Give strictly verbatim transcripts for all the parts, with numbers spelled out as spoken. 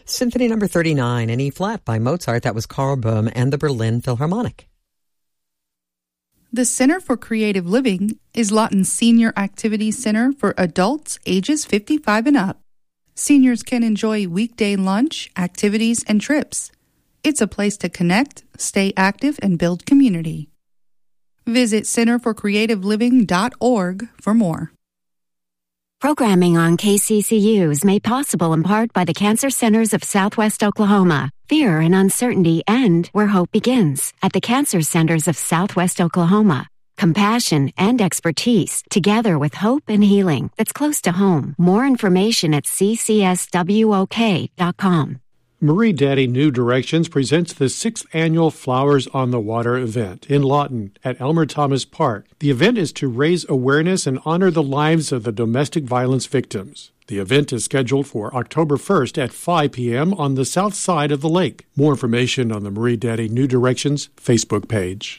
Symphony number thirty-nine in E-flat by Mozart. That was Karl Böhm and the Berlin Philharmonic. The Center for Creative Living is Lawton's senior activities center for adults ages fifty-five and up. Seniors can enjoy weekday lunch, activities, and trips. It's a place to connect, stay active, and build community. Visit center for creative living dot org for more. Programming on K C C U is made possible in part by the Cancer Centers of Southwest Oklahoma. Fear and uncertainty end where hope begins at the Cancer Centers of Southwest Oklahoma. Compassion and expertise together with hope and healing that's close to home. More information at c c s w o k dot com. Marie Daddy New Directions presents the sixth annual Flowers on the Water event in Lawton at Elmer Thomas Park. The event is to raise awareness and honor the lives of the domestic violence victims. The event is scheduled for October first at five p.m. on the south side of the lake. More information on the Marie Daddy New Directions Facebook page.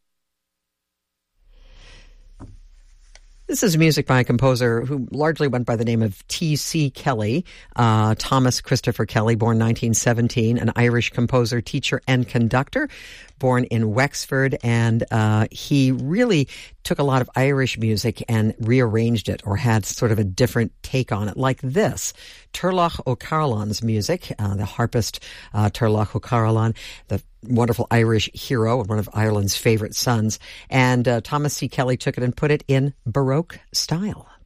This is music by a composer who largely went by the name of T C Kelly, uh, Thomas Christopher Kelly, born nineteen seventeen, an Irish composer, teacher, and conductor, born in Wexford. And uh, he really took a lot of Irish music and rearranged it, or had sort of a different take on it, like this. Turlough O'Carolan's music, uh, the harpist uh, Turlough O'Carolan, the wonderful Irish hero and one of Ireland's favorite sons. And uh, Thomas C. Kelly took it and put it in Baroque style.